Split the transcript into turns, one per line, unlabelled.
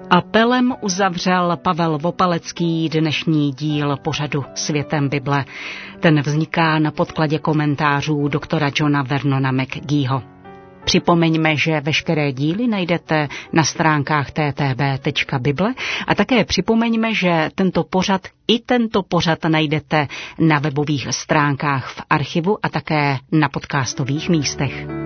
Apelem uzavřel Pavel Vopalecký dnešní díl pořadu Světem Bible. Ten vzniká na podkladě komentářů doktora Johna Vernona McGeeho. Připomeňme, že veškeré díly najdete na stránkách ttb.bible a také připomeňme, že tento pořad najdete na webových stránkách v archivu a také na podcastových místech.